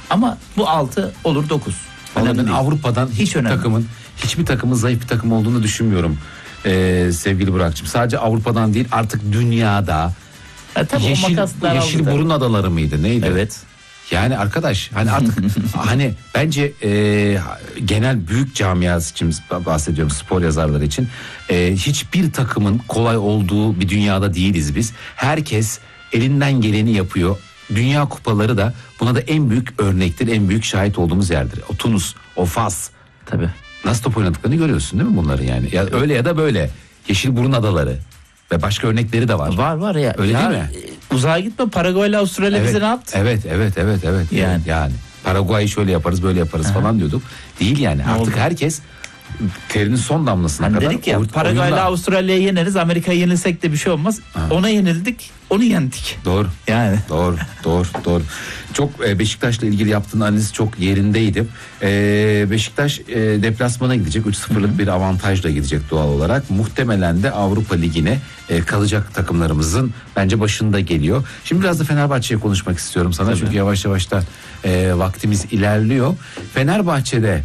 Ama bu 6 olur 9. Ben Avrupa'dan hiçbir takımın zayıf bir takım olduğunu düşünmüyorum. Sevgili Burak'cığım, sadece Avrupa'dan değil, artık dünyada yeşil burun adaları mıydı neydi? Evet. Yani arkadaş hani artık hani bence genel büyük camiası için bahsediyorum, spor yazarları için hiçbir takımın kolay olduğu bir dünyada değiliz biz. Herkes elinden geleni yapıyor. Dünya kupaları da buna da en büyük örnektir, en büyük şahit olduğumuz yerdir. O Tunus, o Fas. Tabii. Nasıl top oynadıklarını görüyorsun değil mi bunları yani? Ya öyle ya da böyle. Yeşilburun adaları ve başka örnekleri de var. Var ya. Öyle ya, değil mi? Uzağa gitme, Paraguay ile Avustralya bize ne yaptı? Evet. Yani Paraguay'ı şöyle yaparız, böyle yaparız falan diyorduk. Değil yani. Ne Artık oldu? herkes terinin son damlasına Hani kadar. dedik ya, Paraguay ile Avustralya'yı yeneriz, Amerika'yı yenilsek de bir şey olmaz. Ona yenildik, onu yendik. Doğru. Yani. Doğru. Çok Beşiktaş'la ilgili yaptığın analiz çok yerindeydi. Beşiktaş deplasmana gidecek. 3-0'lık bir avantajla gidecek doğal olarak. Muhtemelen de Avrupa Ligi'ne kalacak takımlarımızın bence başında geliyor. Şimdi biraz da Fenerbahçe'ye konuşmak istiyorum sana. Tabii. Çünkü yavaş yavaş da vaktimiz ilerliyor. Fenerbahçe'de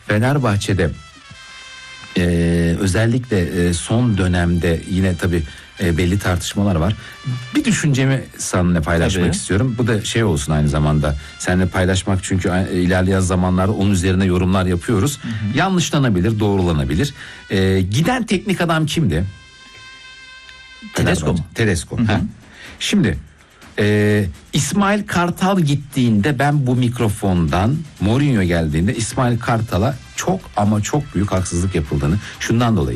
özellikle son dönemde yine tabii belli tartışmalar var. Bir düşüncemi seninle paylaşmak istiyorum. Bu da şey olsun aynı zamanda. Seninle paylaşmak, çünkü ilerleyen zamanlarda onun üzerine yorumlar yapıyoruz. Yanlışlanabilir, doğrulanabilir. Giden teknik adam kimdi? Tedesco. Şimdi İsmail Kartal gittiğinde, ben bu mikrofondan, Mourinho geldiğinde İsmail Kartal'a çok ama çok büyük haksızlık yapıldığını, şundan dolayı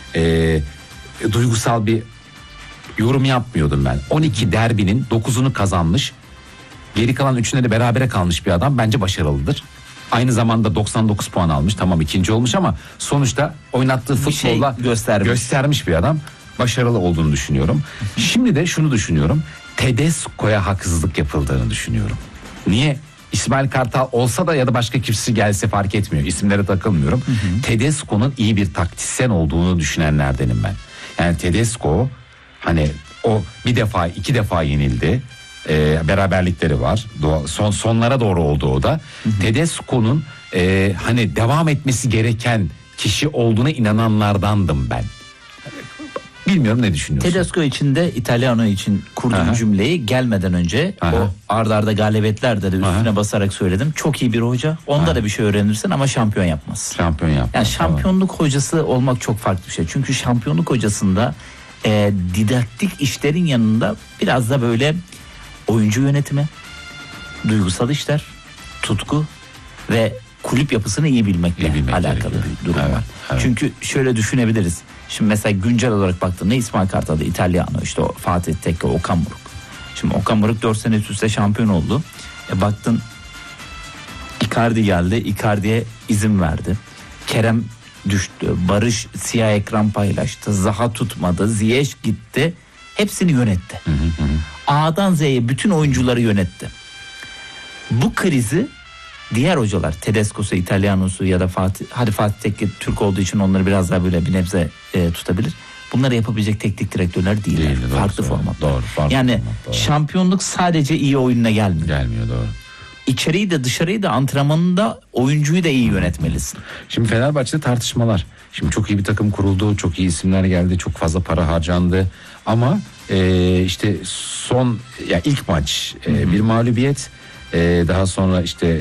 duygusal bir yorum yapmıyordum ben. 12 derbinin 9'unu kazanmış, geri kalan 3'üne de berabere kalmış bir adam bence başarılıdır. Aynı zamanda 99 puan almış, tamam ikinci olmuş ama sonuçta oynattığı futbolla göstermiş bir adam, başarılı olduğunu düşünüyorum. Şimdi de şunu düşünüyorum, Tedesco'ya haksızlık yapıldığını düşünüyorum. Niye? İsmail Kartal olsa da ya da başka kimse gelse fark etmiyor. İsimlere takılmıyorum. Tedesco'nun iyi bir taktisyen olduğunu düşünenlerdenim ben. Yani Tedesco hani o bir defa 2 defa yenildi. Beraberlikleri var. Sonlara doğru oldu o da. Tedesco'nun hani devam etmesi gereken kişi olduğuna inananlardandım ben. Bilmiyorum, ne düşünüyorsun? Tedesco için de Italiano için kurduğum cümleyi gelmeden önce o arda galibiyetlerde de üstüne basarak söyledim. Çok iyi bir hoca. Onda da bir şey öğrenirsin ama şampiyon yapmaz. Yani şampiyonluk hocası olmak çok farklı bir şey. Çünkü şampiyonluk hocasında didaktik işlerin yanında biraz da böyle oyuncu yönetimi, duygusal işler, tutku ve kulüp yapısını iyi bilmekle alakalı bir durum var. Evet. Çünkü şöyle düşünebiliriz. Şimdi mesela güncel olarak baktığında İsmail Kartal'da Italiano, işte o Fatih Tekke, Okan Buruk. Şimdi Okan Buruk 4 sene üst üste şampiyon oldu. Baktın Icardi geldi. Icardi'ye izin verdi. Kerem düştü. Barış siyah ekran paylaştı. Zaha tutmadı. Ziyech gitti. Hepsini yönetti. A'dan Z'ye bütün oyuncuları yönetti. Bu krizi diğer hocalar, Tedesco'su, Italiano'su ya da Fatih Tekke Türk olduğu için onları biraz daha böyle bir nebze tutabilir. Bunları yapabilecek teknik direktörler değiller. Farklı formatlar. Yani şampiyonluk sadece iyi oyununa gelmiyor. Doğru. İçeriği de dışarıyı da, antrenmanında oyuncuyu da iyi yönetmelisin. Şimdi Fenerbahçe'de tartışmalar. Şimdi çok iyi bir takım kuruldu, çok iyi isimler geldi, çok fazla para harcandı. Ama işte ilk maç bir mağlubiyet. Daha sonra işte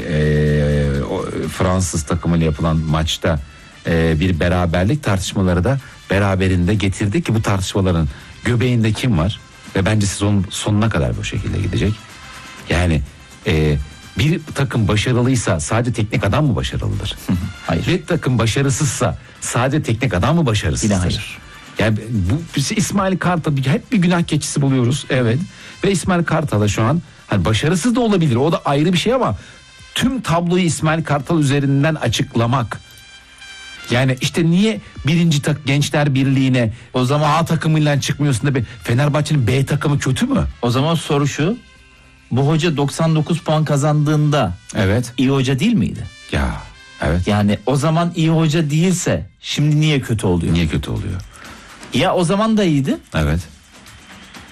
Fransız takımıyla yapılan maçta bir beraberlik tartışmaları da beraberinde getirdi ki bu tartışmaların göbeğinde kim var? Ve bence sezonun sonuna kadar bu şekilde gidecek. Yani bir takım başarılıysa sadece teknik adam mı başarılıdır? Hayır. Bir takım başarısızsa sadece teknik adam mı başarısızdır? Yine hayır. Yani biz İsmail Kartal hep bir günah keçisi buluyoruz. Evet. Ve İsmail Kartal'a şu an hani başarısız da olabilir, o da ayrı bir şey ama tüm tabloyu İsmail Kartal üzerinden açıklamak, yani işte niye Gençler Birliği'ne o zaman A takımıyla çıkmıyorsun da Fenerbahçe'nin B takımı kötü mü? O zaman soru şu: bu hoca 99 puan kazandığında iyi hoca değil miydi? Ya evet. Yani o zaman iyi hoca değilse şimdi niye kötü oluyor? Niye kötü oluyor? Ya o zaman da iyiydi. Evet.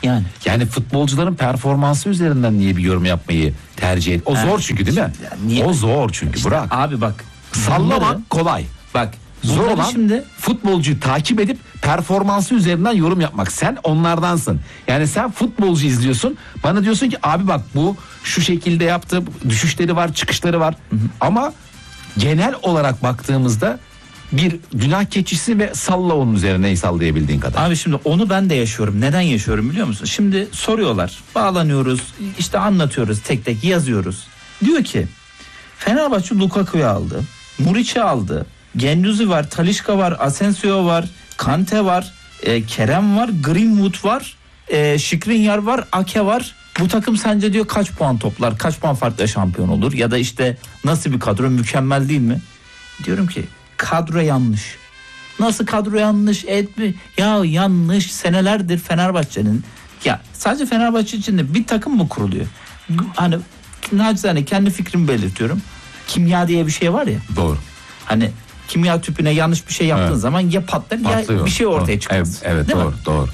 Yani futbolcuların performansı üzerinden niye bir yorum yapmayı tercih et? O zor çünkü değil mi? O zor çünkü işte Burak. Abi bak. Sallamak kolay. Bak. Zor olan şimdi futbolcuyu takip edip performansı üzerinden yorum yapmak. Sen onlardansın. Yani sen futbolcu izliyorsun. Bana diyorsun ki abi bak bu şu şekilde yaptı. Düşüşleri var, çıkışları var. Ama genel olarak baktığımızda bir günah keçisi ve salla onun üzerine sallayabildiğin kadar. Abi şimdi onu ben de yaşıyorum. Neden yaşıyorum biliyor musun? Şimdi soruyorlar. Bağlanıyoruz. İşte anlatıyoruz. Tek tek yazıyoruz. Diyor ki Fenerbahçe Lukaku'yu aldı. Muriç'i aldı. Gendouzi var, Talisca var, Asensio var, Kante var, Kerem var, Greenwood var, Skriniar var, Ake var. Bu takım sence diyor kaç puan toplar, kaç puan farkla şampiyon olur? Ya da işte nasıl bir kadro, mükemmel değil mi? Diyorum ki kadro yanlış. Nasıl kadro yanlış? Ya yanlış, senelerdir Fenerbahçe'nin. Ya sadece Fenerbahçe için de bir takım mı kuruluyor? Hani nacizane kendi fikrimi belirtiyorum. Kimya diye bir şey var ya. Doğru. Hani kimya tüpüne yanlış bir şey yaptığın zaman ya patlıyor ya bir şey ortaya çıkmaz. Evet doğru.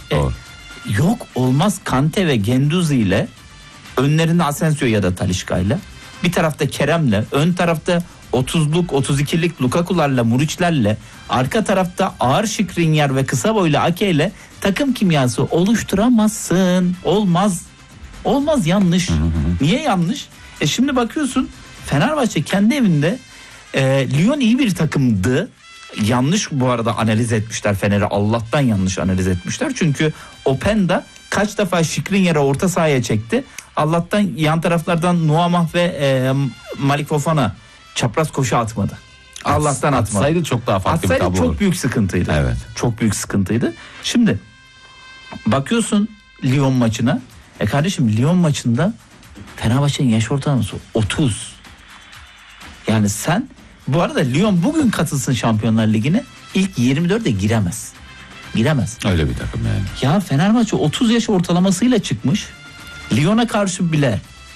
Yok olmaz. Kante ve Gendouzi ile önlerinde Asensio ya da Talisca ile bir tarafta Kerem'le, ön tarafta 30'luk 32'lik Lukaku'larla, Muriç'lerle, arka tarafta ağır Skriniar ve kısa boylu Ake ile takım kimyası oluşturamazsın. Olmaz, yanlış. Niye yanlış? Şimdi bakıyorsun Fenerbahçe kendi evinde Lyon iyi bir takımdı. Yanlış bu arada analiz etmişler Fener'i. Allah'tan yanlış analiz etmişler. Çünkü Openda kaç defa Skriniar'ı orta sahaya çekti. Allah'tan yan taraflardan Nuamah ve Malik Fofana çapraz koşu atmadı. Allah'tan atmadı. Atsaydı çok daha farklı bir tablo olur. Çok büyük sıkıntıydı. Evet. Çok büyük sıkıntıydı. Şimdi bakıyorsun Lyon maçına. Kardeşim Lyon maçında Fenerbahçe'nin yaş ortalaması 30. Yani sen bu arada Lyon bugün katılsın Şampiyonlar Ligi'ne ilk 24'e giremez. Öyle bir takım yani. Ya Fenerbahçe 30 yaş ortalamasıyla çıkmış. Lyon'a karşı bile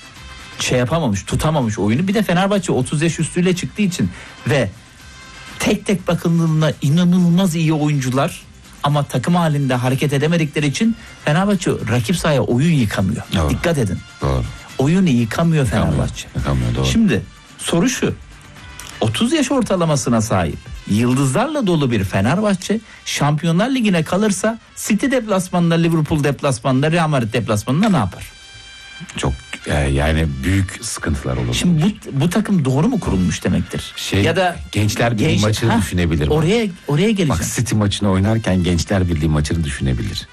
tutamamış oyunu. Bir de Fenerbahçe 30 yaş üstüyle çıktığı için ve tek tek bakıldığında inanılmaz iyi oyuncular ama takım halinde hareket edemedikleri için Fenerbahçe rakip sahaya oyun yıkamıyor. Doğru. Dikkat edin. Doğru. Oyunu yıkamıyor Fenerbahçe. Doğru. Şimdi soru şu. 30 yaş ortalamasına sahip yıldızlarla dolu bir Fenerbahçe Şampiyonlar Ligi'ne kalırsa City deplasmanında, Liverpool deplasmanında, Real Madrid deplasmanında ne yapar? Çok yani büyük sıkıntılar olur. Şimdi bu takım doğru mu kurulmuş demektir? Ya da Gençler Birliği maçını düşünebilir. Oraya geleceğim. Bak City maçını oynarken Gençler Birliği maçını düşünebilir.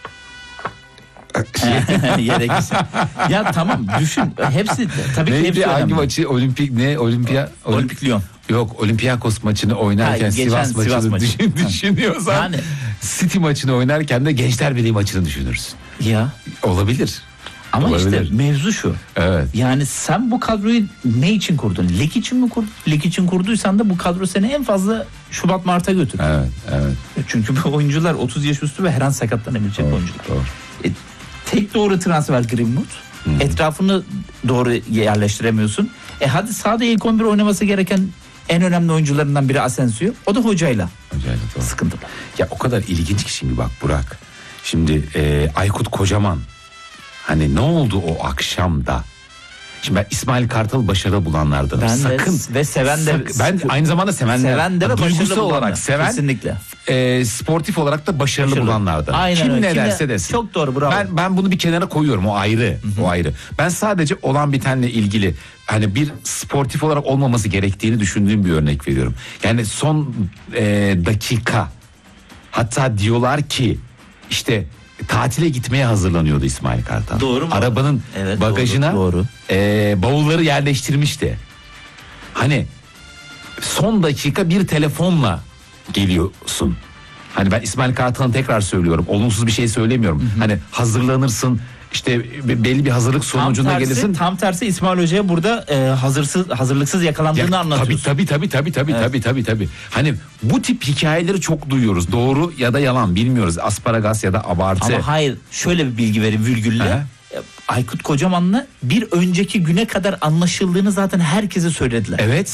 Ya tamam düşün. Hepsi tabii ki hepsi hangi önemli. maçı Olimpik Lyon. Yok Olympiakos maçını oynarken Sivas maçını düşünüyorsan yani, City maçını oynarken de Gençler Birliği maçını düşünürsün. Ya. Olabilir. Ama olabilir. İşte mevzu şu. Evet. Yani sen bu kadroyu ne için kurdun? Lig için mi kurdun? Lig için kurduysan da bu kadro seni en fazla Şubat Mart'a götürür. Evet. Çünkü bu oyuncular 30 yaş üstü ve her an sakatlanabilecek oyuncular. Doğru. Tek doğru transfer Greenwood. Etrafını doğru yerleştiremiyorsun. Hadi sahada ilk 11 oynaması gereken en önemli oyuncularından biri Asensio. O da hocayla doğru. Sıkıntılı. Ya o kadar ilginç ki şimdi bak Burak. Şimdi Aykut Kocaman hani ne oldu o akşamda? Şimdi ben İsmail Kartal başarılı bulanlardanım. Sakın ve seven de ben aynı zamanda seven de ve duygusal olarak seven kesinlikle. Sportif olarak da başarılı bulanlardan. Aynen Kim öyle. ne derse desin. Çok doğru, bravo. Ben bunu bir kenara koyuyorum, o ayrı. O ayrı. Ben sadece olan bitenle ilgili hani bir sportif olarak olmaması gerektiğini düşündüğüm bir örnek veriyorum. Yani son dakika hatta diyorlar ki işte tatile gitmeye hazırlanıyordu İsmail Kartal. Doğru mu? Arabanın bagajına doğru. bavulları yerleştirmişti. Hani son dakika bir telefonla geliyorsun. Hani ben İsmail Kartal'ın tekrar söylüyorum. Olumsuz bir şey söylemiyorum. Hani hazırlanırsın. İşte belli bir hazırlık sonucunda gelirsin. Tam tersi İsmail Hoca'ya burada hazırlıksız yakalandığını anlatıyorsun. Tabii. Hani bu tip hikayeleri çok duyuyoruz. Doğru ya da yalan bilmiyoruz. Asparagas ya da abartı. Ama hayır, şöyle bir bilgi vereyim virgülle. Aykut Kocaman'la bir önceki güne kadar anlaşıldığını zaten herkese söylediler. Evet.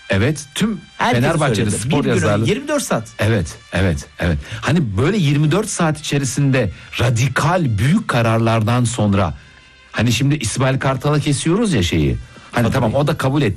Evet, tüm Herkes Fenerbahçeli söyledi. spor Bir gün yazarları. 24 saat. Evet. Hani böyle 24 saat içerisinde radikal büyük kararlardan sonra, hani şimdi İsmail Kartal'a kesiyoruz ya şeyi. Hani tamam, o da kabul etti.